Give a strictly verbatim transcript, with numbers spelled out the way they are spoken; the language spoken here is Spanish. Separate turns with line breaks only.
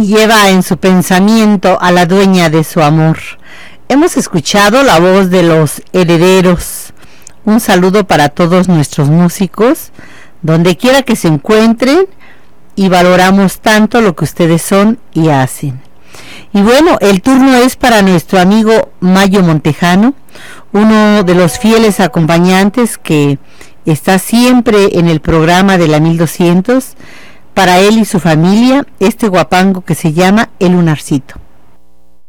y lleva en su pensamiento a la dueña de su amor. Hemos escuchado la voz de Los Herederos. Un saludo para todos nuestros músicos, donde quiera que se encuentren, y valoramos tanto lo que ustedes son y hacen. Y bueno, el turno es para nuestro amigo Mayo Montejano, uno de los fieles acompañantes que está siempre en el programa de la mil doscientos. Para él y su familia, este guapango que se llama El Lunarcito.